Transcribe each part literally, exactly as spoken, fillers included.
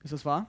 Ist das wahr?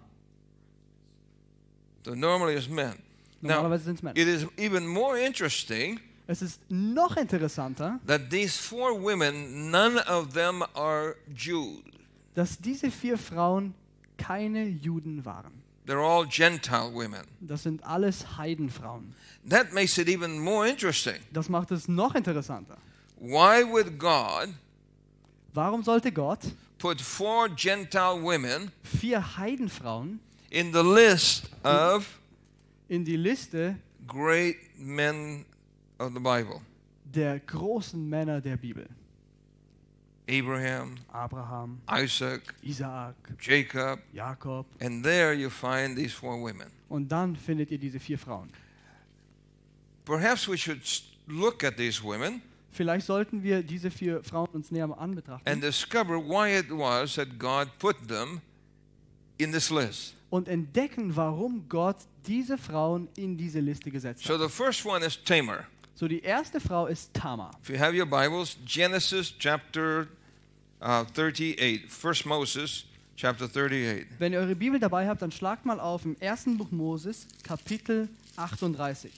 So normally it's men. Now, Normalerweise sind es Männer. it is even more interesting Es ist noch interessanter, that these four women, none of them are Jews. dass diese vier Frauen keine Juden waren. They're all Gentile women. Das sind alles Heidenfrauen. That makes it even more interesting. Das macht es noch interessanter. Why would God Warum sollte Gott put four Gentile women vier Heidenfrauen in the list of in die Liste great men of the Bible? der großen Männer der Bibel? Abraham, Abraham, Isaac, Isaak, Jacob, Jakob. and there you find these four women. Und dann findet ihr diese vier Frauen. Perhaps we should s- look at these women Vielleicht sollten wir diese vier Frauen uns näher mal an betrachten and discover why it was that God put them in this list. und entdecken, warum Gott diese Frauen in diese Liste gesetzt So hat. the first one is Tamar. So, die erste Frau ist Tamar. If you have your Bibles, Genesis chapter uh, thirty-eight. First Moses chapter thirty-eight. Wenn ihr eure Bibel dabei habt, dann schlagt mal auf im ersten Buch Moses, Kapitel achtunddreißig.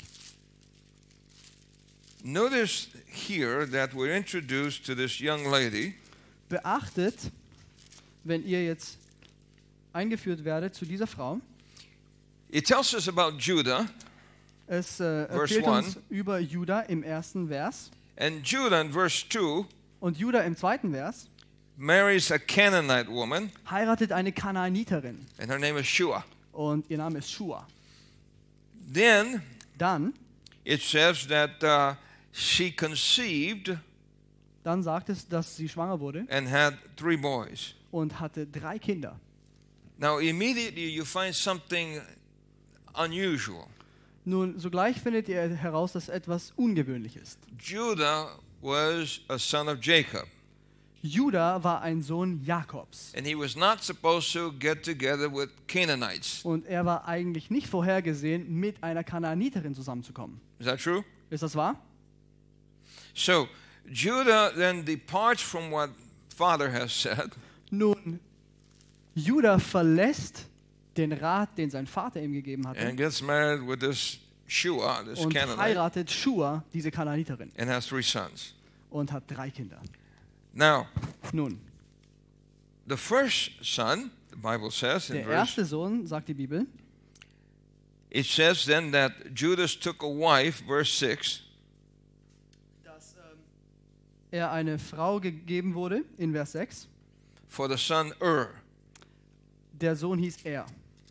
Notice here that we're introduced to this young lady. Beachtet, wenn ihr jetzt eingeführt werdet zu dieser Frau, It tells us about Judah, es äh, Verse erzählt one. uns über Juda im ersten Vers and Judah in verse two und Juda im zweiten Vers marries a Canaanite woman, heiratet eine Kanaaniterin and her name is Shua. und ihr Name ist Shua. Then Dann, it says that uh, she conceived dann sagt es, dass sie schwanger wurde and had three boys. und hatte drei Kinder. Now, immediately you find something unusual. Nun, sogleich findet ihr heraus, dass etwas ungewöhnlich ist. Judah was a son of Jacob, Juda war ein Sohn Jakobs and he was not supposed to get together with Canaanites. und er war eigentlich nicht vorhergesehen, mit einer Kanaaniterin zusammenzukommen. Is that true? Ist das wahr? So, Judah then departs from what father has said, Nun, Juda verlässt den Rat, den sein Vater ihm gegeben hatte, and gets married with this Shua, this und Canaanite, heiratet Shua, diese Kanaaniterin, and has three sons. und hat drei Kinder. Now, Nun, the first son, the Bible says in der verse, erste Sohn, sagt die Bibel, it says then that Judas took a wife, verse six, dass ähm, er eine Frau gegeben wurde, in Vers sechs. for the son Ur. Der Sohn hieß Er.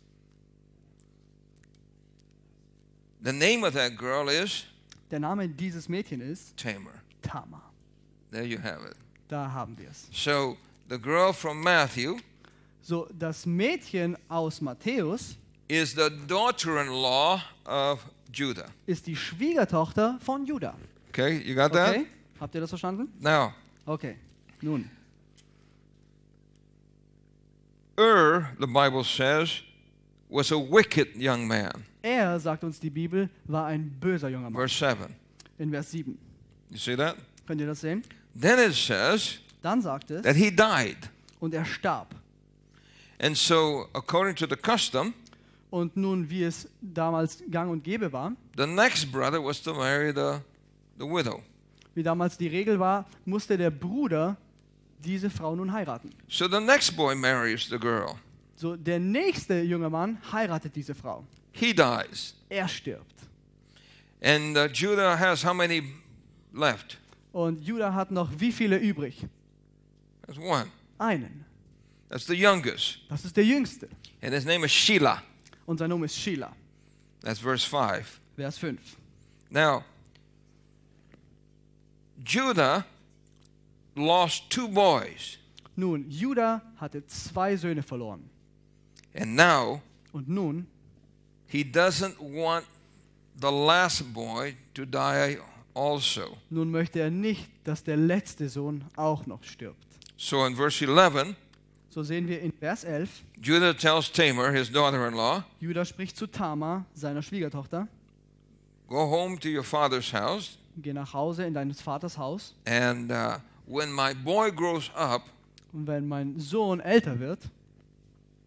The name of that girl is Der Name dieses Mädchen ist Tamar. Tamar. There you have it. Da haben wir es. So the girl from Matthew So, das Mädchen aus Matthäus is the daughter-in-law of Judah. ist die Schwiegertochter von Juda. Okay, you got that? Okay? Habt ihr das verstanden? Now, Okay. Nun, Ur, the Bible says, was a wicked young man. er, sagt uns die Bibel, war ein böser junger Mann. Verse seven. In Vers sieben. You see that? Könnt ihr das sehen? Then it says Dann sagt es, that he died. und er starb. And so, according to the custom, Und nun, wie es damals gang und gäbe war, the next brother was to marry the, the widow. wie damals die Regel war, musste der Bruder diese Frau nun heiraten. So the next boy marries the girl. So, der nächste junge Mann heiratet diese Frau. He dies. Er stirbt. And uh, Judah has how many left? Und Juda hat noch wie viele übrig? There's one. Einen. That's the youngest. Das ist der Jüngste. And his name is Shelah. Und sein Name ist Sheila. That's verse five. Vers fünf. Now, Judah lost two boys. Nun, Juda hatte zwei Söhne verloren. And now, Und nun, he doesn't want the last boy to die also. nun möchte er nicht, dass der letzte Sohn auch noch stirbt. So in verse eleven, So sehen wir in Vers elf, Judah tells Tamar, his daughter-in-law, Juda spricht zu Tamar, seiner Schwiegertochter, go home to your father's house, geh nach Hause in deines Vaters Haus and uh, when my boy grows up, und wenn mein Sohn älter wird,